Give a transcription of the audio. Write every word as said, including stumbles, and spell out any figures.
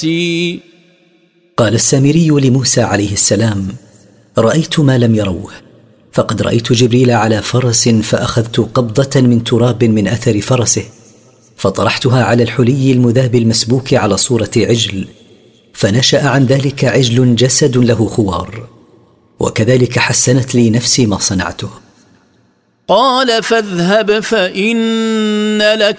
قال السامري لموسى عليه السلام: رأيت ما لم يروه، فقد رأيت جبريل على فرس، فأخذت قبضة من تراب من أثر فرسه، فطرحتها على الحلي المذاب المسبوك على صورة عجل، فنشأ عن ذلك عجل جسد له خوار، وكذلك حسنت لي نفسي ما صنعته. قال: فاذهب فإن لك